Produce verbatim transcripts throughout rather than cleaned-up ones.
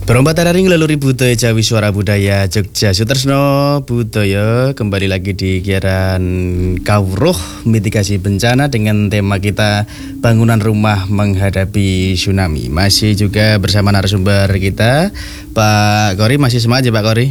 Perombat Tararing Laluri Budaya Jawi Suara Budaya Jogja Sutresno Budaya kembali lagi di Giaran Kawruh Mitigasi Bencana dengan tema kita bangunan rumah menghadapi tsunami. Masih juga bersama narasumber kita Pak Kori, masih semangat ya Pak Kori?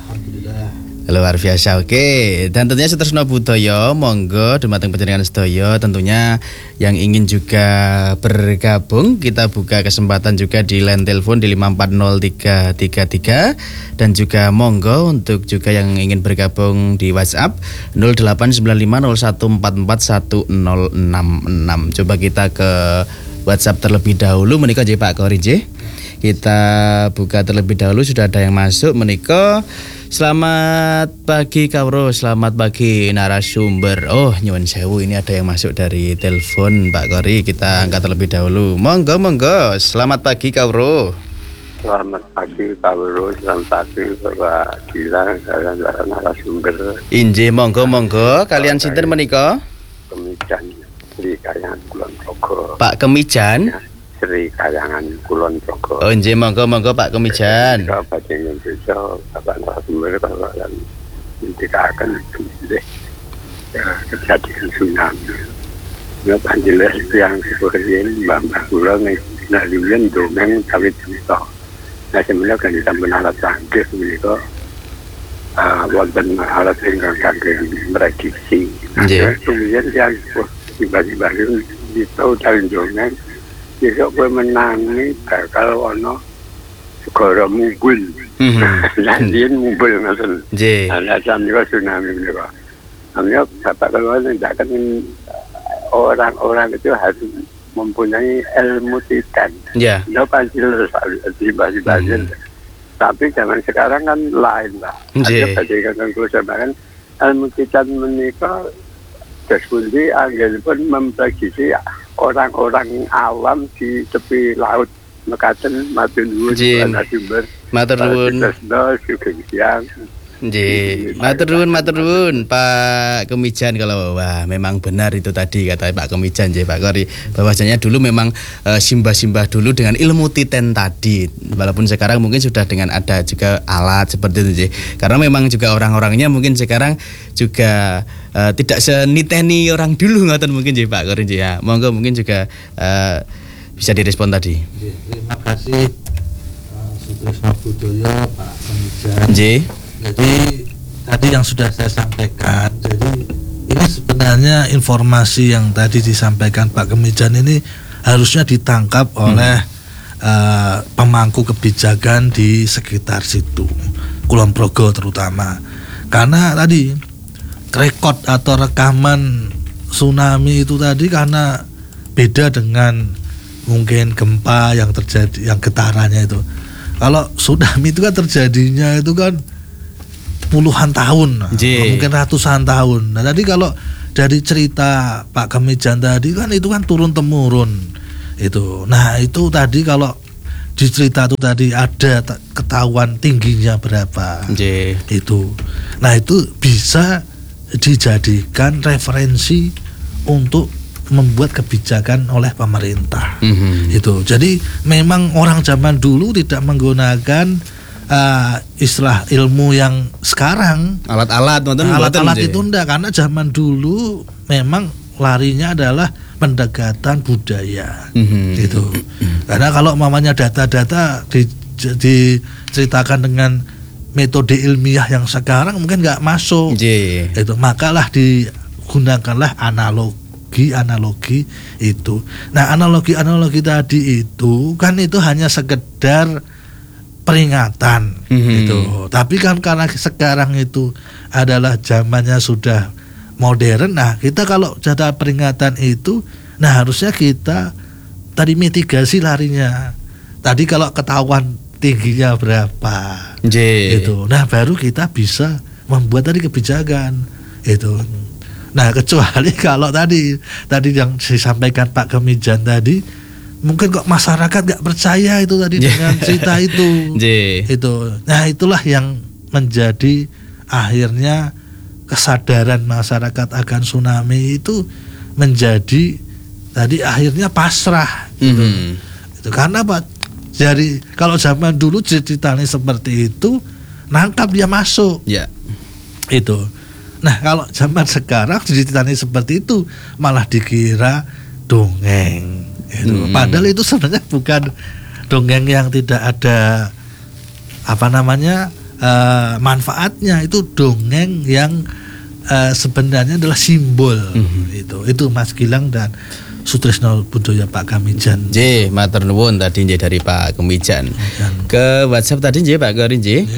Luar biasa, oke. Dan tentunya Sutresno Budaya, monggo dumateng panjenengan sedaya tentunya yang ingin juga bergabung, kita buka kesempatan juga di line telepon di lima empat nol tiga tiga tiga dan juga monggo untuk juga yang ingin bergabung di WhatsApp nol delapan sembilan lima nol satu empat empat satu nol enam enam. Coba kita ke WhatsApp terlebih dahulu menika nggih Pak Kori nggih. Kita buka terlebih dahulu, sudah ada yang masuk menika. Selamat pagi Kawruh, selamat pagi narasumber. Oh, nyuwun sewu, ini ada yang masuk dari telepon Pak Kori. Kita angkat terlebih dahulu. Monggo, monggo. Selamat pagi Kawruh. Selamat pagi Kawruh, selamat pagi Bapak Gilang, kalian narasumber. Injih, monggo, monggo. Kalian sinten menika? Kemijan Sri Kayangan Kulon Progo. Pak Kemijan? Ya, Sri Kayangan Kulon Progo. Oh, injih, monggo, monggo Pak Kemijan. Bapak Indonesia, Bapak narasumber, Bapak dan ketika akan ya, kejadian tsunami. Ya, panjelas yang seperti ini, Mbak Kula nalian domeng kawit cerita. Nah, sebenarnya kan kita menalat canggih mereka wonten alat ingkang kangge prediksi. Kemudian yang tiba-tiba itu tahun domeng besok gue menangi bakal ono segara mumbul. Landian mumbul ngoten. Nggih. Ana sampeyan tsunami menika. Amnya bapak kalau tidak kan orang-orang itu harus mempunyai ilmu titan. Ya. Nó pancil tiba-tiba. Tapi zaman sekarang kan lain lah. Ada bagian kerusakan ilmu titan menika tersundi angel pun memprediksi orang-orang awam di tepi laut mekaten matur nuwun narasumber. Matur nuwun. Nggih, matur nuwun, matur nuwun Pak Kemijan. Kalau wah memang benar itu tadi kata Pak Kemijan nggih Pak Kori, bahwasanya dulu memang e, simbah-simbah dulu dengan ilmu titen tadi, walaupun sekarang mungkin sudah dengan ada juga alat seperti itu nggih. Karena memang juga orang-orangnya mungkin sekarang juga e, tidak seniteni orang dulu ngoten mungkin nggih Pak Kori nggih ya. Monggo mungkin juga e, bisa direspon tadi. Terima kasih Sutresno Budaya Pak Kemijan. Nggih. Jadi tadi yang sudah saya sampaikan, jadi ini sebenarnya informasi yang tadi disampaikan Pak Kemijan ini harusnya ditangkap oleh hmm. uh, pemangku kebijakan di sekitar situ, Kulon Progo terutama, karena tadi rekod atau rekaman tsunami itu tadi karena beda dengan mungkin gempa yang terjadi, yang getarannya itu. Kalau tsunami itu kan terjadinya itu kan puluhan tahun, Jee. mungkin ratusan tahun. Nah tadi kalau dari cerita Pak Kemijan tadi kan itu kan turun temurun itu. Nah itu tadi kalau di cerita itu tadi ada ketahuan tingginya berapa. Jee. Itu. Nah itu bisa dijadikan referensi untuk membuat kebijakan oleh pemerintah. Mm-hmm. Itu. Jadi memang orang zaman dulu tidak menggunakan Uh, istilah ilmu yang sekarang alat-alat alat-alat itu enggak, karena zaman dulu memang larinya adalah pendekatan budaya. Mm-hmm. Gitu. Mm-hmm. Karena kalau mamanya data-data di, diceritakan dengan metode ilmiah yang sekarang mungkin nggak masuk. Yeah. Itu makalah digunakanlah analogi analogi itu. Nah analogi analogi tadi itu kan itu hanya sekedar peringatan mm-hmm. gitu. Tapi kan karena sekarang itu adalah zamannya sudah modern. Nah, kita kalau jatah peringatan itu, nah harusnya kita tadi mitigasi larinya. Tadi kalau ketahuan tingginya berapa. Jee. Itu. Nah, baru kita bisa membuat tadi kebijakan. Itu. Nah, kecuali kalau tadi tadi yang disampaikan Pak Kemijan tadi, mungkin kok masyarakat nggak percaya itu tadi dengan cerita itu. Itu. Nah itulah yang menjadi akhirnya kesadaran masyarakat akan tsunami itu menjadi tadi akhirnya pasrah. Gitu. Mm-hmm. Itu karena apa? Jadi kalau zaman dulu ceritanya seperti itu, nangkap dia masuk. Ya. Itu. Nah, kalau zaman sekarang ceritanya seperti itu malah dikira dongeng. Itu. Hmm. Padahal itu sebenarnya bukan dongeng yang tidak ada apa namanya uh, manfaatnya. Itu dongeng yang uh, sebenarnya adalah simbol. Hmm. Itu. Itu Mas Gilang dan Sutrisno Budoyo Pak Kamijan. J, matur nuwun tadi J dari Pak Kamijan. Ke WhatsApp tadi J Pak Korin J.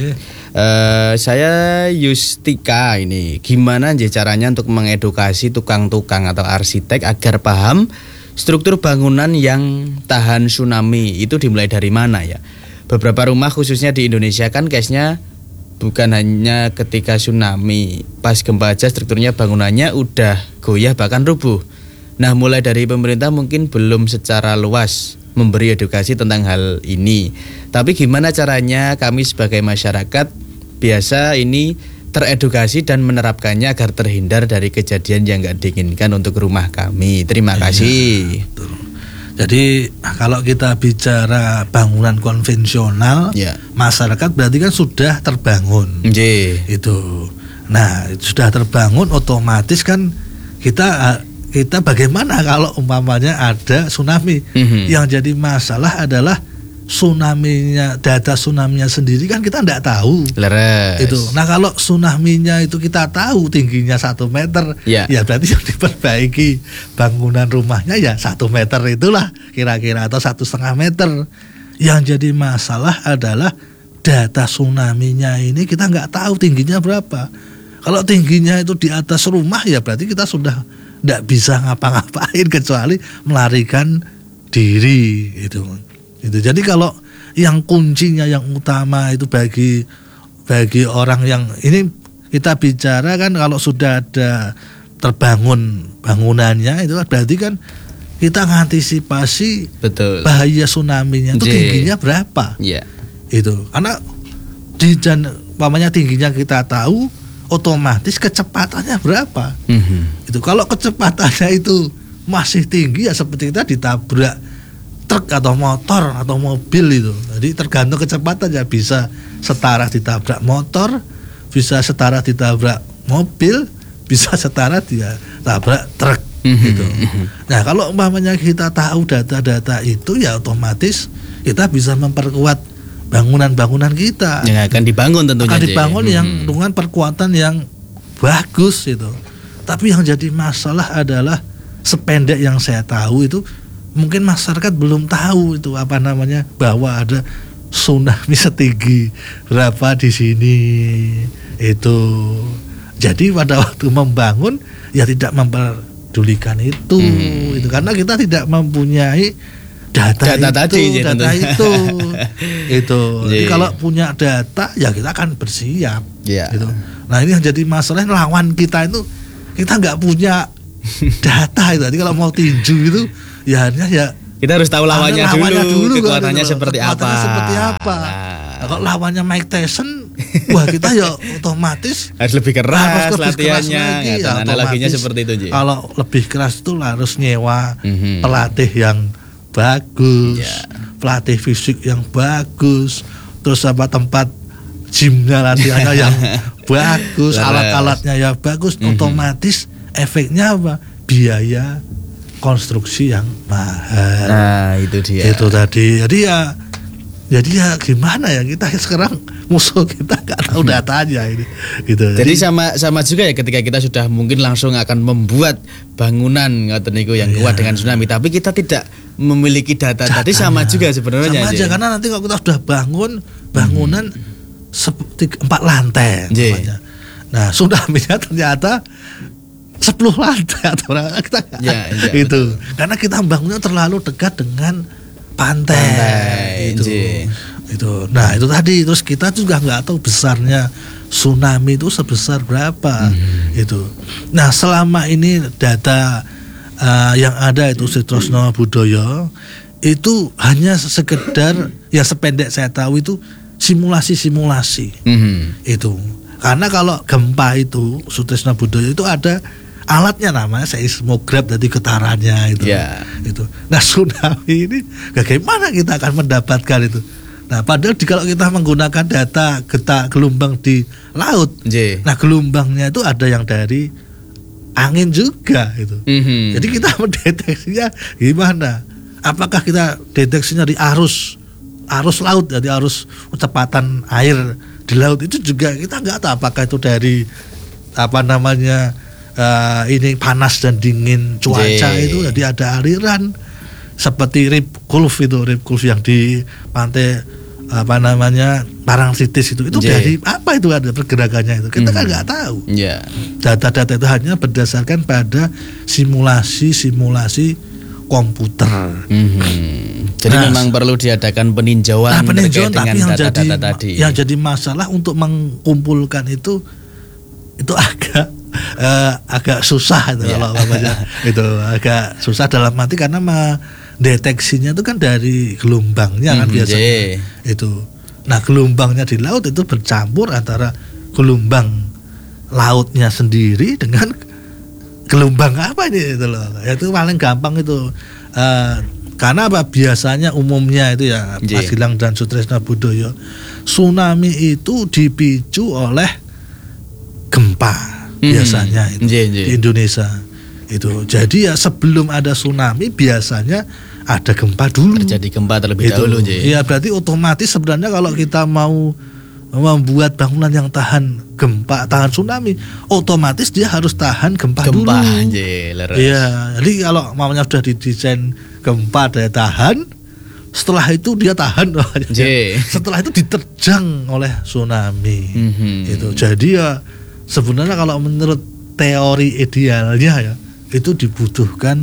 Uh, saya Yustika ini. Gimana J caranya untuk mengedukasi tukang-tukang atau arsitek agar paham struktur bangunan yang tahan tsunami itu dimulai dari mana ya? Beberapa rumah khususnya di Indonesia kan case-nya bukan hanya ketika tsunami, pas gempa aja strukturnya bangunannya udah goyah bahkan rubuh. Nah, mulai dari pemerintah mungkin belum secara luas memberi edukasi tentang hal ini. Tapi gimana caranya kami sebagai masyarakat biasa ini teredukasi dan menerapkannya agar terhindar dari kejadian yang gak diinginkan untuk rumah kami. Terima kasih. Ya, betul. Jadi kalau kita bicara bangunan konvensional, ya, masyarakat berarti kan sudah terbangun. J. Itu. Nah, sudah terbangun otomatis kan kita kita bagaimana kalau umpamanya ada tsunami? Mm-hmm. Yang jadi masalah adalah tsunami-nya, data tsunami-nya sendiri kan kita tidak tahu. Leres. Itu. Nah, kalau tsunami-nya itu kita tahu tingginya satu meter, yeah, ya berarti yang diperbaiki bangunan rumahnya ya satu meter itulah kira-kira atau satu setengah meter. Yang jadi masalah adalah data tsunami-nya ini kita nggak tahu tingginya berapa. Kalau tingginya itu di atas rumah ya berarti kita sudah tidak bisa ngapa-ngapain kecuali melarikan diri itu. Itu. Jadi kalau yang kuncinya yang utama itu bagi bagi orang yang ini kita bicara kan kalau sudah ada terbangun bangunannya itu berarti kan kita mengantisipasi betul bahaya tsunami-nya itu tingginya berapa. Yeah. Itu. Karena di jan umpamanya tingginya kita tahu, otomatis kecepatannya berapa. Mm-hmm. Itu kalau kecepatannya itu masih tinggi ya seperti kita ditabrak truk atau motor atau mobil itu. Jadi tergantung kecepatan ya bisa setara ditabrak motor, bisa setara ditabrak mobil, bisa setara dia tabrak truk. Mm-hmm. Gitu. Nah, kalau umpamanya kita tahu data-data itu ya otomatis kita bisa memperkuat bangunan-bangunan kita yang akan dibangun tentunya akan dibangun aja. yang hmm. dengan perkuatan yang bagus itu. Tapi yang jadi masalah adalah sependek yang saya tahu itu mungkin masyarakat belum tahu itu apa namanya bahwa ada tsunami setinggi berapa di sini itu. Jadi pada waktu membangun ya tidak memperdulikan itu hmm. itu karena kita tidak mempunyai data, data itu, tadi, data itu, itu. Jadi kalau punya data, ya kita akan bersiap. Yeah. Gitu. Nah ini yang jadi masalah lawan kita itu kita nggak punya data itu. Jadi kalau mau tinju itu, ya hanya ya kita harus tahu lawannya, lawannya dulu, dulu, kekuatannya gitu. seperti kekuatannya apa. Seperti apa. Nah, kalau lawannya Mike Tyson, wah kita ya otomatis harus lebih keras harus lebih latihannya. Keras lagi, ya, analoginya seperti itu, Ji. Kalau lebih keras itu harus nyewa mm-hmm. pelatih yang bagus, yeah. pelatih fisik yang bagus, terus apa tempat gymnya latihannya yang bagus, alat-alatnya yang bagus, mm-hmm. otomatis efeknya apa? Biaya konstruksi yang mahal. Nah itu dia. Itu tadi. Jadi ya, jadi ya gimana ya kita sekarang musuh kita nggak tahu datanya ini. Gitu. Jadi, jadi sama sama juga ya ketika kita sudah mungkin langsung akan membuat bangunan ngoten niku yang kuat ya. Dengan tsunami, tapi kita tidak memiliki data Datanya. Tadi sama juga sebenarnya. Sama aja karena nanti kalau kita sudah bangun bangunan hmm. seperti empat lantai. Nah tsunami-nya ternyata sepuluh lantai atau kita ya, ya, itu betul. Karena kita bangunnya terlalu dekat dengan pantai, pantai itu je. Itu nah itu tadi terus kita juga nggak tahu besarnya tsunami itu sebesar berapa hmm. itu. Nah selama ini data uh, yang ada itu Sutrisno Budoyo itu hanya sekedar ya sependek saya tahu itu simulasi-simulasi hmm. itu. Karena kalau gempa itu Sutrisno Budoyo itu ada alatnya namanya seismograf, jadi getarannya itu. Ya. Itu. Nah tsunami ini bagaimana kita akan mendapatkan itu? Nah padahal di, kalau kita menggunakan data getak gelombang di laut, J. nah gelombangnya itu ada yang dari angin juga itu. Mm-hmm. Jadi kita mendeteksinya gimana? Apakah kita deteksinya di arus arus laut, jadi arus kecepatan air di laut itu juga kita nggak tahu apakah itu dari apa namanya uh, ini panas dan dingin cuaca J. itu, jadi ada aliran seperti rip curve itu, rip curve yang di pantai apa namanya Parangtritis itu, itu J. dari apa itu ada pergerakannya itu kita mm-hmm. kan nggak tahu. Ya. Data-data itu hanya berdasarkan pada simulasi-simulasi komputer. Mm-hmm. Jadi Nah, memang perlu diadakan peninjauan, nah, peninjauan terkait tapi dengan yang jadi data-data tadi. yang jadi masalah untuk mengumpulkan itu itu agak uh, agak susah itu Ya. kalau namanya itu agak susah dalam arti karena mendeteksinya itu kan dari gelombangnya kan Mhm, biasanya J. itu. Nah gelombangnya di laut itu bercampur antara gelombang lautnya sendiri dengan gelombang apa ini itu loh. Itu paling gampang itu. Uh, karena apa biasanya umumnya itu ya J. Mas Gilang dan Sutresna Budoyo, tsunami itu dipicu oleh gempa Mhm. biasanya itu J, J. di Indonesia itu. Jadi ya sebelum ada tsunami biasanya ada gempa dulu. Terjadi gempa terlebih Itu. dahulu, J. Iya berarti otomatis sebenarnya kalau kita mau membuat bangunan yang tahan gempa, tahan tsunami, otomatis dia harus tahan gempa, Gempa, dulu. J. Leres. Iya, jadi kalau mamanya sudah didesain gempa daya tahan, setelah itu dia tahan, J. setelah itu diterjang oleh tsunami. Mhm. Itu jadi ya sebenarnya kalau menurut teori idealnya ya itu dibutuhkan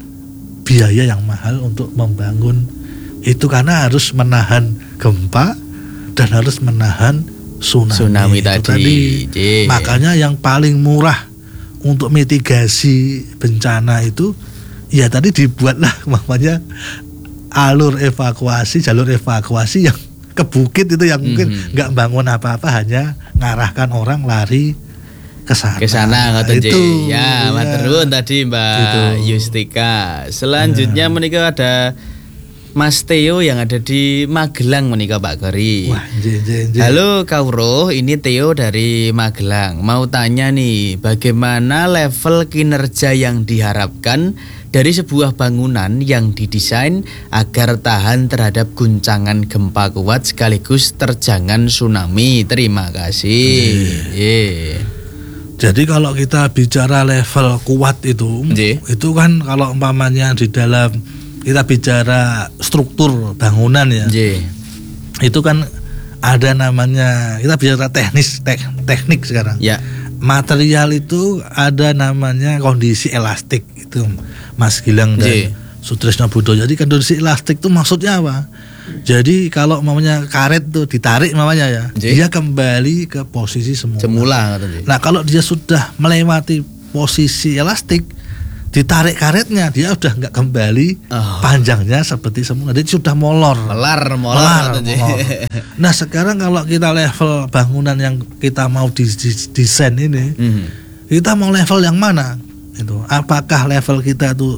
biaya yang mahal untuk membangun itu karena harus menahan gempa dan harus menahan tsunami, Tsunami itu tadi. J. Makanya yang paling murah untuk mitigasi bencana itu ya tadi dibuatlah makanya alur evakuasi, jalur evakuasi yang ke bukit itu yang mungkin Mhm. nggak bangun apa-apa, hanya ngarahkan orang lari ke sana. Ke sana ngoten, J. Itu Ya, matur nuwun tadi Mbak Itu. Yustika. Selanjutnya menika ada Mas Theo yang ada di Magelang menika Pak Gori. Wah, nje, nje, nje. Halo Kawruh, ini Theo dari Magelang. Mau tanya nih, bagaimana level kinerja yang diharapkan dari sebuah bangunan yang didesain agar tahan terhadap guncangan gempa kuat sekaligus terjangan tsunami? Terima kasih. Yeah. Jadi kalau kita bicara level kuat itu, Nje. itu kan kalau umpamanya di dalam kita bicara struktur bangunan ya, J. itu kan ada namanya, kita bicara teknis tek, teknik sekarang. Ya. Material itu ada namanya kondisi elastik itu, Mas Gilang dan J. Sutresna Budoyo. Jadi kondisi elastik itu maksudnya apa? Jadi kalau mamanya karet tuh ditarik mamanya ya, J. dia kembali ke posisi semula. Semula katanya. Nah kalau dia sudah melewati posisi elastik, ditarik karetnya dia udah nggak kembali Oh. panjangnya seperti semula, jadi sudah molor. Melar, Melar, molar katanya. molor. Nah sekarang kalau kita level bangunan yang kita mau di, di, desain ini, Mhm. kita mau level yang mana? Itu apakah level kita tuh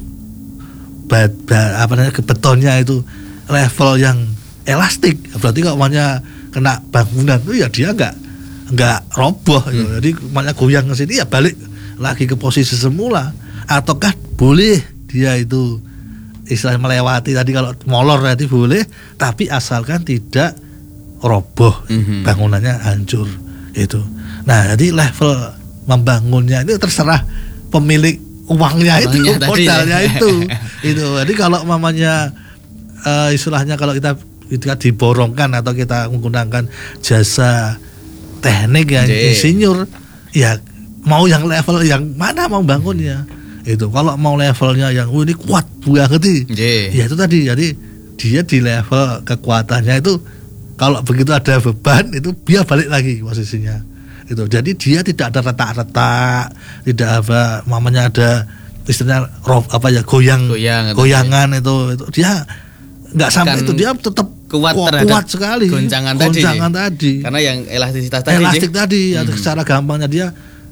bat, bat, apa namanya ke betonnya itu level yang elastik? Berarti kalau makanya kena bangunan itu ya dia nggak nggak roboh, gitu. Hmm. Jadi makanya goyang ke sini ya balik lagi ke posisi semula. Ataukah boleh dia itu istilahnya melewati tadi kalau molor tadi boleh, tapi asalkan tidak roboh, Mhm. bangunannya hancur itu. Nah jadi level membangunnya itu terserah pemilik uangnya, Uangnya itu tadi modalnya ya. itu itu. Jadi kalau mamanya uh, istilahnya kalau kita kita diborongkan atau kita menggunakan jasa teknik ya, J. insinyur ya mau yang level yang mana mau bangunnya itu. Kalau mau levelnya yang oh, ini kuat banget nih, J. ya itu tadi, jadi dia di level kekuatannya itu kalau begitu ada beban itu dia balik lagi posisinya itu. Jadi dia tidak ada retak-retak, tidak apa mamanya ada istilahnya rob apa ya goyang, Goyang, goyangan itu itu dia nggak sampai Kan itu, dia tetap kuat kuat, terhadap kuat sekali goncangan tadi. goncangan tadi, Karena yang elastisitas tadi. elastik J. tadi Hmm. atau secara gampangnya dia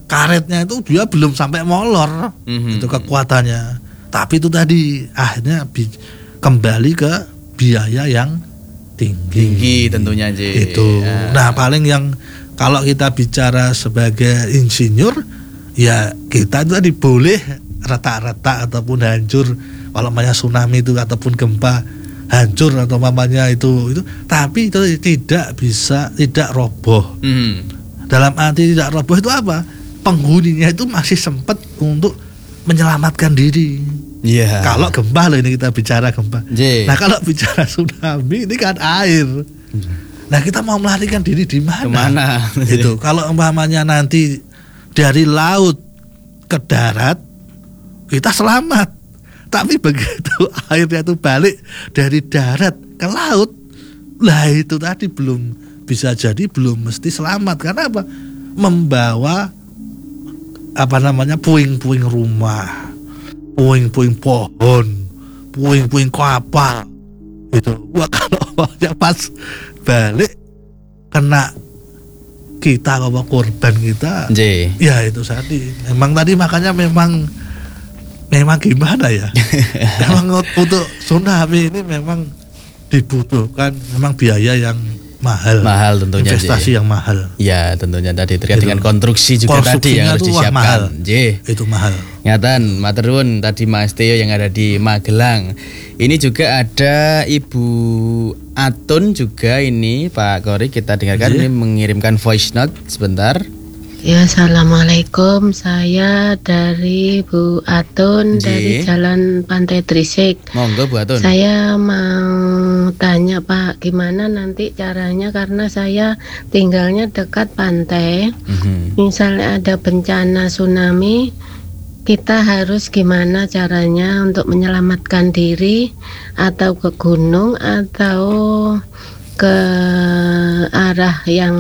karetnya itu dia belum sampai molor Mhm. itu kekuatannya. Tapi itu tadi akhirnya bi- kembali ke biaya yang tinggi. Tinggi tentunya J. Itu. Ya. Nah, paling yang kalau kita bicara sebagai insinyur, ya kita itu tadi boleh retak-retak ataupun hancur kalau namanya tsunami itu ataupun gempa hancur atau mamanya itu itu tapi itu tidak bisa tidak roboh. Mhm. Dalam arti tidak roboh itu apa? Penghuninya itu masih sempat untuk menyelamatkan diri. Iya. Kalau gempa loh ini kita bicara gempa. J. Nah, kalau bicara tsunami ini kan air. Nah, kita mau melarikan diri di mana? Kemana? Itu kalau umpamanya nanti dari laut ke darat kita selamat. Tapi begitu airnya itu balik dari darat ke laut, lah itu tadi belum bisa jadi belum mesti selamat. Karena apa? Membawa apa namanya puing-puing rumah, puing-puing pohon, puing-puing kapal. Itu wah kalau yang pas balik kena kita apa korban kita. J. Ya itu tadi. Memang tadi makanya memang memang gimana ya? Memang untuk tsunami ini memang dibutuhkan memang biaya yang mahal. Mahal tentunya, investasi J. yang mahal. Ya tentunya tadi terkait Itu. dengan konstruksi juga tadi Konstruksinya yang harus tuh wah, disiapkan. mahal. J. Itu mahal. Ngaten, maturun tadi Mas Teo yang ada di Magelang. Ini juga ada Ibu Atun juga ini Pak Kori, kita dengarkan J. ini mengirimkan voice note sebentar. Ya, assalamualaikum. Saya dari Bu Atun Ji. dari Jalan Pantai Trisik. Monggo Bu Atun. Saya mau tanya Pak, gimana nanti caranya karena saya tinggalnya dekat pantai. Mhm. Misalnya ada bencana tsunami, kita harus gimana caranya untuk menyelamatkan diri atau ke gunung atau ke arah yang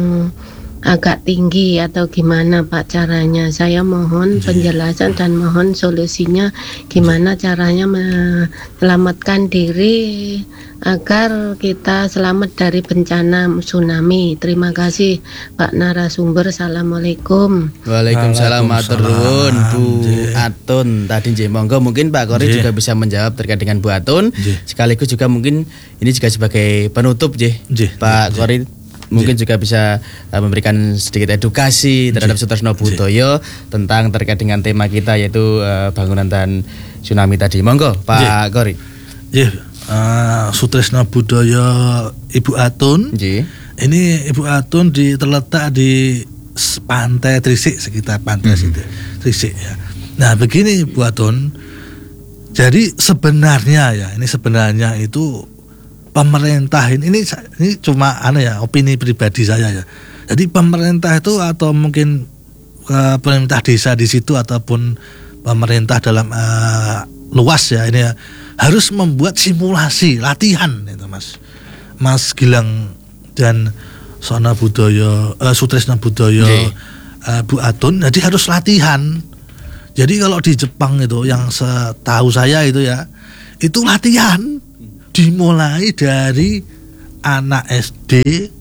agak tinggi atau gimana Pak caranya? Saya mohon penjelasan dan mohon solusinya gimana caranya menyelamatkan diri agar kita selamat dari bencana tsunami. Terima kasih Pak narasumber. Assalamualaikum. Waalaikumsalam maturun Bu J. Atun tadi J. Monggo mungkin Pak Kori J. juga bisa menjawab terkait dengan Bu Atun. J. Sekaligus juga mungkin ini juga sebagai penutup J. J. Pak J. Kori mungkin juga bisa uh, memberikan sedikit edukasi terhadap Sutresno Budoyo tentang terkait dengan tema kita yaitu uh, bangunan dan tsunami tadi. Monggo Pak Kori. Ya, uh, Sutresno Budoyo Ibu Atun. J. Ini Ibu Atun di terletak di s- pantai Trisik, sekitar pantai situ Trisik ya. Nah begini Bu Atun, jadi sebenarnya ya ini sebenarnya itu pemerintah ini ini, ini cuma aneh ya opini pribadi saya ya. Jadi pemerintah itu atau mungkin uh, pemerintah desa di situ ataupun pemerintah dalam uh, luas ya ini ya, harus membuat simulasi latihan itu Mas Mas Gilang dan Sona Budoyo, uh, Sutresno Budoyo, J. uh, Bu Atun. Jadi harus latihan. Jadi kalau di Jepang itu yang setahu saya itu ya itu latihan dimulai dari anak S D,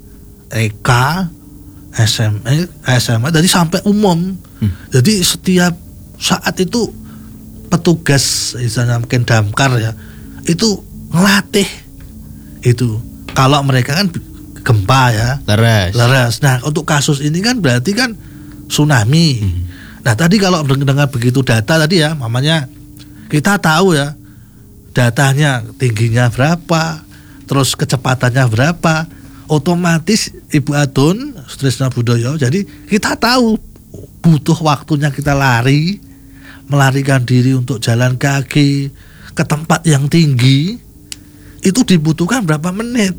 T K, S M A, S M A, jadi sampai umum. Hmm. Jadi setiap saat itu petugas, misalnya mungkin damkar ya, itu ngelatih itu. Kalau mereka kan gempa ya, Leres. leres. Nah untuk kasus ini kan berarti kan tsunami. Hmm. Nah tadi kalau dengan begitu data tadi ya, mamanya kita tahu ya datanya tingginya berapa, terus kecepatannya berapa, otomatis Ibu Atun, Sutresno Budoyo, jadi kita tahu butuh waktunya kita lari, melarikan diri untuk jalan kaki ke tempat yang tinggi, itu dibutuhkan berapa menit.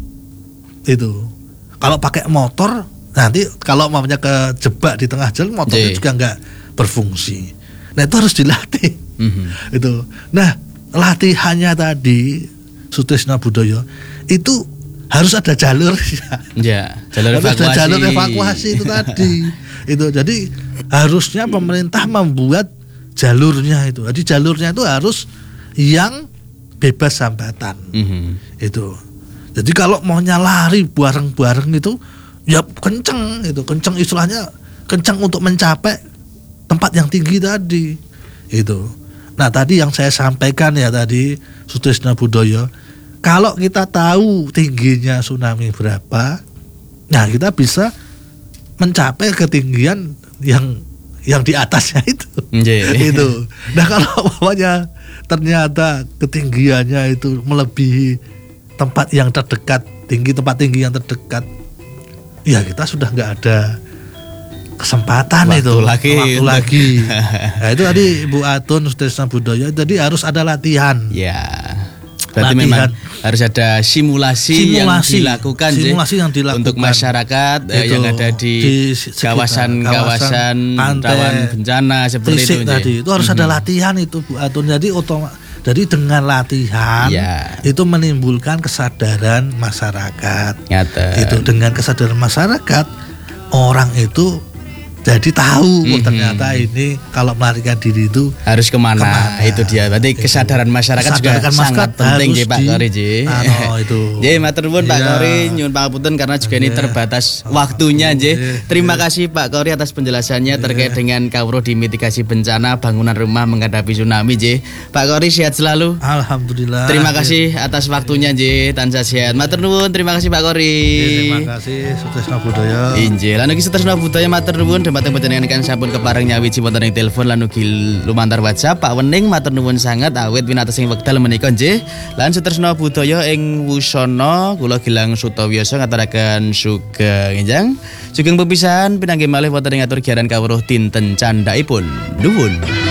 Itu kalau pakai motor nanti kalau mamanya kejebak di tengah jalan motornya J. juga nggak berfungsi. Nah itu harus dilatih. Mhm. Itu. Nah latihannya tadi Sutresno Budoyo itu harus ada jalur Ya, jalur harus ada evakuasi. jalur evakuasi itu tadi itu jadi harusnya pemerintah membuat jalurnya itu jadi jalurnya itu harus yang bebas hambatan. Mhm. Itu jadi kalau maunya lari bareng-bareng itu ya kenceng itu kenceng istilahnya kenceng untuk mencapai tempat yang tinggi tadi itu. Nah tadi yang saya sampaikan ya tadi Sutrisno Budoyo, kalau kita tahu tingginya tsunami berapa, nah kita bisa mencapai ketinggian yang yang di atasnya itu. Yeah. Itu. Nah kalau pokoknya ternyata ketinggiannya itu melebihi tempat yang terdekat, tinggi tempat tinggi yang terdekat, ya kita sudah nggak ada kesempatan waktu itu lagi, waktu lagi. Nah itu tadi Bu Atun Sutrisno Budoyo, jadi harus ada latihan. Ya. Berarti Latihan. memang harus ada simulasi, Simulasi. yang dilakukan, Simulasi Ji, yang dilakukan. untuk masyarakat eh, Itu, yang ada di, di sekitar kawasan-kawasan pantai, rawan bencana seperti itu, Risik Ji. tadi. Itu harus ada Mhm. latihan itu Bu Atun. Jadi otomatis, jadi dengan latihan Ya. itu menimbulkan kesadaran masyarakat. Nyata. Itu dengan kesadaran masyarakat orang itu jadi tahu oh, Mhm. ternyata ini kalau melarikan diri itu Harus kemana? Kemana? Itu dia. Berarti Itu. kesadaran masyarakat juga Kesadaran sangat masyarakat penting, harus Ji, Pak di- Kori, Ji. Ano, itu. Ji, matur nuwun Pak Iya. Kori, nyuwun pangapunten karena juga ini Iya. terbatas waktunya, Ji. Iya. Terima kasih Pak Kori atas penjelasannya terkait dengan kawruh di mitigasi bencana bangunan rumah menghadapi tsunami, Ji. Pak Kori sehat selalu. Alhamdulillah. Terima kasih atas waktunya, Ji. Tansah sehat. Matur nuwun, terima kasih Pak Kori. Terima kasih Sutrisno Budoyo. Injil lan ugi Sutrisno Budoyo matur nuwun dumateng panjenengan kan sampun kepareng nyawiji wonten ing telepon lan ugi lumantar WhatsApp. Pak Wening matur nuwun sanget awit winatosing wekdal menika nggih. Lan Sutrisno Budoyo ing wusana kula Gilang Sutawiyasa ngaturaken sugeng enjang. Sugeng pepisahan pinanggih malih wonten ing atur giaran kawruh dinten candhaipun. Nuwun.